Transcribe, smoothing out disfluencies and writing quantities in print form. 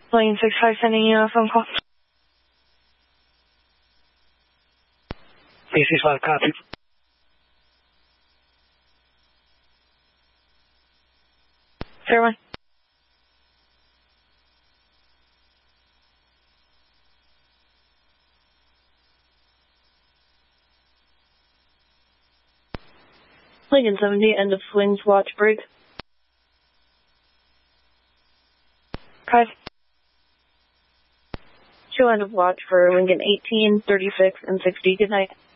Lane 65 sending you a phone call. B65, copy. Fair one. Lincoln 70, end of swings, watch break. Five. Show end of watch for Lincoln 18, 36, and 60. Good night.